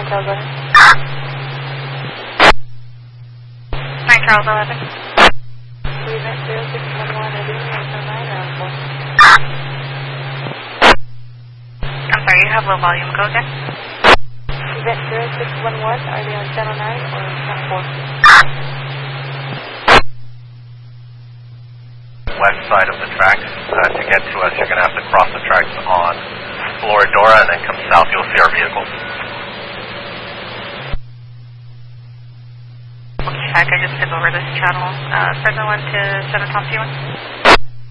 Charles, go ahead. 9 Charles 11. Event 0611, are you on 9 or on 4? I'm sorry, you have low volume. Go again. Event 0611, are they on channel 9 or channel 4? West side of the tracks. To get to us, you're going to have to cross the tracks on Floridora and then come south, you'll see our vehicles. Okay, I just took over this channel. 7-1 to 7 Tom 2-1.